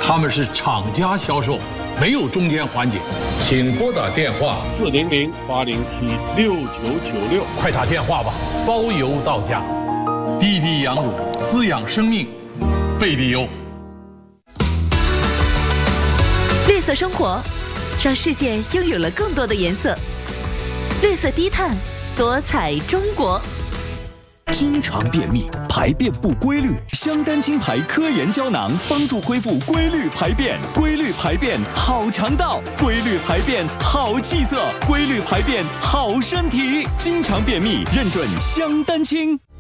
他们是厂家销售，没有中间环节。请拨打电话 400-807-6996， 快打电话吧，包邮到家。滴滴羊乳，滋养生命，贝利优。 绿色生活，让世界拥有了更多的颜色。绿色低碳，多彩中国。 经常便秘，排便不规律，香丹清排科研胶囊帮助恢复规律排便，规律排便好肠道，规律排便好气色，规律排便好身体。经常便秘，认准香丹清。